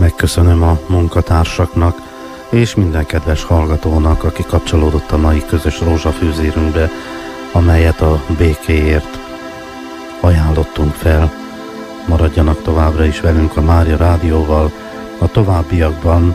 Megköszönöm a munkatársaknak és minden kedves hallgatónak, aki kapcsolódott a mai közös rózsafűzérünkbe, amelyet a békéért ajánlottunk fel. Maradjanak továbbra is velünk a Mária Rádióval. A továbbiakban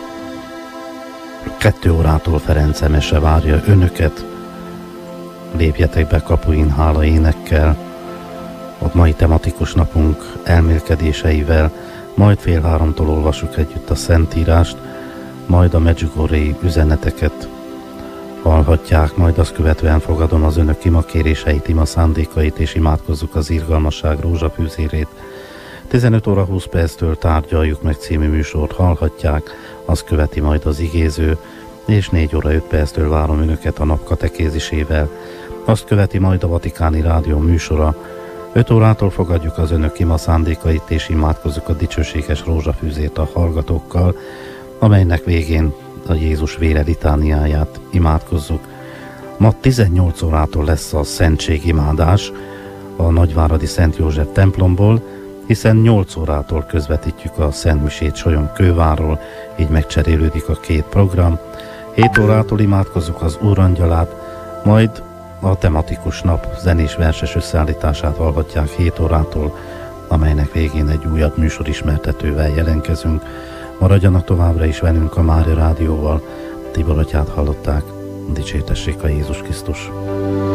2 órától Ferenc Emese várja önöket. Lépjetek be kapuin hála énekkel, a mai tematikus napunk elmélkedéseivel, majd 2:30-tól olvassuk együtt a Szentírást, majd a Medjugorje üzeneteket hallhatják, majd azt követően fogadom az önök imakéréseit, imaszándékait, és imádkozzuk az irgalmasság rózsafűzérét. 15 óra 20 perctől Tárgyaljuk meg című műsort hallhatják, azt követi majd az igéző, és 4 óra 5 perctől várom önöket a nap katekézisével. Azt követi majd a Vatikáni Rádió műsora. 5 órától fogadjuk az önök imaszándékait, és imádkozzuk a dicsőséges rózsafűzért a hallgatókkal, amelynek végén a Jézus vére litániáját imádkozzuk. Ma 18 órától lesz a szentségimádás a Nagyváradi Szent József templomból, hiszen 8 órától közvetítjük a Szentmisét Solyon-Kővárról, így megcserélődik a 2 program. 7 órától imádkozzuk az Úrangyalát, majd a tematikus nap zenés verses összeállítását hallhatják 7 órától, amelynek végén egy újabb műsorismertetővel jelentkezünk. Maradjanak továbbra is velünk a Mária Rádióval. Tibor atyát hallották, dicsértessék a Jézus Krisztus.